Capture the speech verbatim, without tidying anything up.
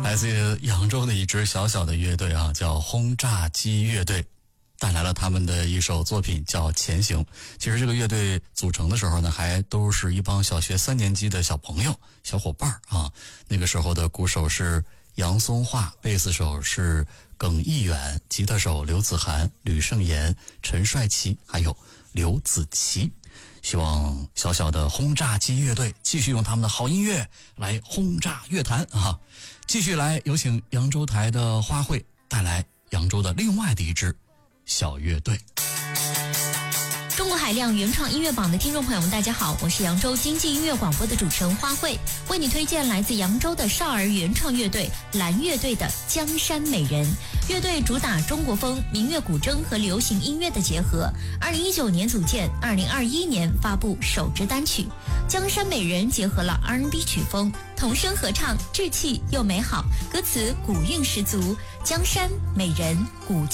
来自扬州的一支小小的乐队啊，叫轰炸机乐队，带来了他们的一首作品叫《前行》。其实这个乐队组成的时候呢，还都是一帮小学三年级的小朋友、小伙伴啊。那个时候的鼓手是杨松化，贝斯手是耿毅远，吉他手刘子涵、吕胜言、陈帅奇，还有刘子琪。希望小小的轰炸机乐队继续用他们的好音乐来轰炸乐坛啊！继续来有请扬州台的花卉带来扬州的另外的一支小乐队。 中国海量原创音乐榜的听众朋友们，大家好，我是扬州经济音乐广播的主持人花卉，为你推荐来自扬州的少儿原创乐队蓝乐队的《江山美人》。乐队主打中国风、民乐古筝和流行音乐的结合。二零一九年组建，二零二一年发布首支单曲《江山美人》，结合了 R and B 曲风，童声合唱，稚气又美好，歌词古韵十足。江山美人，古